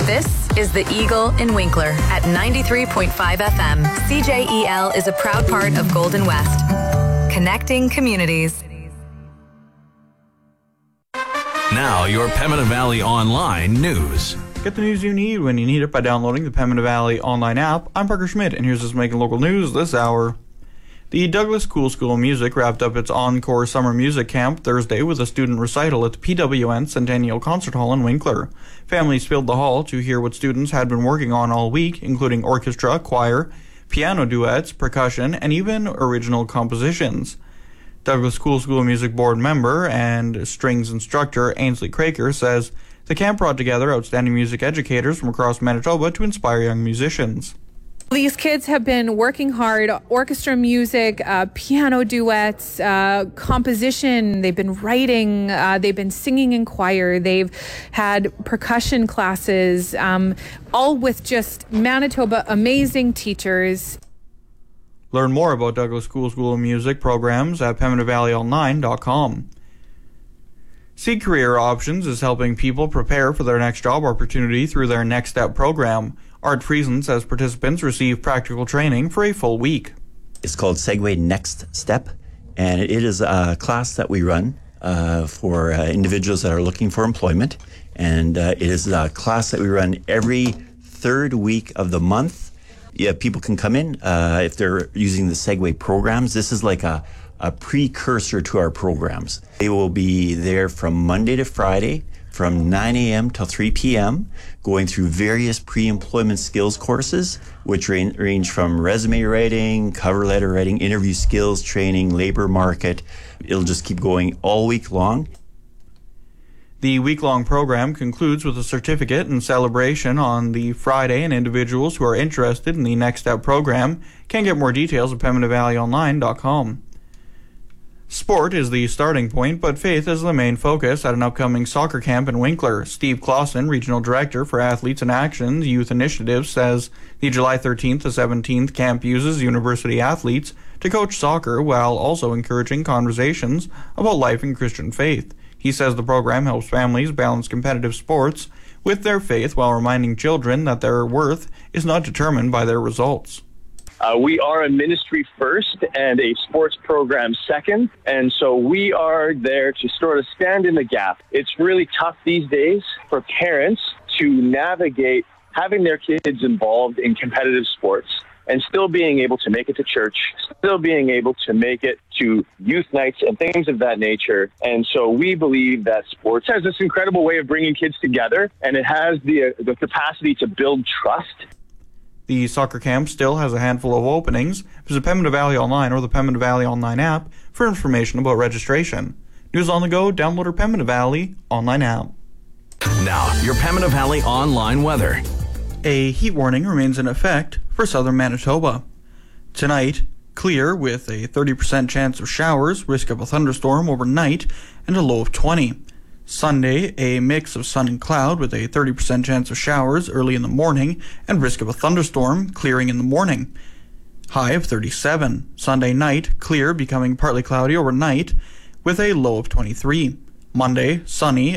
This is The Eagle in Winkler at 93.5 FM. CJEL is a proud part of Golden West. Connecting communities. Now, your Pembina Valley Online news. Get the news you need when you need it by downloading the Pembina Valley Online app. I'm Parker Schmidt, and here's what's making local news this hour. The Douglas Cool School of Music wrapped up its Encore Summer Music Camp Thursday with a student recital at the PWN Centennial Concert Hall in Winkler. Families filled the hall to hear what students had been working on all week, including orchestra, choir, piano duets, percussion, and even original compositions. Douglas Cool School of Music board member and strings instructor Ainsley Craker says the camp brought together outstanding music educators from across Manitoba to inspire young musicians. These kids have been working hard, orchestra music, piano duets, composition. They've been writing, they've been singing in choir. They've had percussion classes, all with just Manitoba amazing teachers. Learn more about Douglas Cool School of Music programs at PembinaValleyOnline.com. Seek Career Options is helping people prepare for their next job opportunity through their Next Step program. Art Friesen says participants receive practical training for a full week. It's called Segway Next Step, and it is a class that we run for individuals that are looking for employment. And it is a class that we run every third week of the month. Yeah, people can come in if they're using the Segway programs. This is like a precursor to our programs. They will be there from Monday to Friday, from 9 a.m. till 3 p.m., going through various pre-employment skills courses, which range from resume writing, cover letter writing, interview skills training, labor market. It'll just keep going all week long. The week-long program concludes with a certificate and celebration on the Friday, and individuals who are interested in the Next Step program can get more details at PembinaValleyOnline.com. Sport is the starting point, but faith is the main focus at an upcoming soccer camp in Winkler. Steve Clausen, Regional Director for Athletes in Action Youth Initiative, says the July 13th to 17th camp uses university athletes to coach soccer while also encouraging conversations about life and Christian faith. He says the program helps families balance competitive sports with their faith while reminding children that their worth is not determined by their results. We are a ministry first and a sports program second, and so we are there to sort of stand in the gap. It's really tough these days for parents to navigate having their kids involved in competitive sports and still being able to make it to church, still being able to make it to youth nights and things of that nature. And so we believe that sports has this incredible way of bringing kids together, and it has the capacity to build trust. The soccer camp still has a handful of openings. Visit Pembina Valley Online or the Pembina Valley Online app for information about registration. News on the go, download our Pembina Valley Online app. Now, your Pembina Valley Online weather. A heat warning remains in effect for southern Manitoba. Tonight, clear with a 30% chance of showers, risk of a thunderstorm overnight, and a low of 20. Sunday, a mix of sun and cloud with a 30% chance of showers early in the morning and risk of a thunderstorm clearing in the morning. High of 37. Sunday night, clear becoming partly cloudy overnight with a low of 23. Monday, sunny